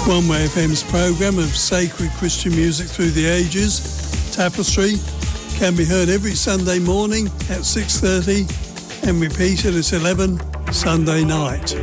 One Way FM's programme of sacred Christian music through the ages, Tapestry, can be heard every Sunday morning at 6:30 and repeated at 11 Sunday night.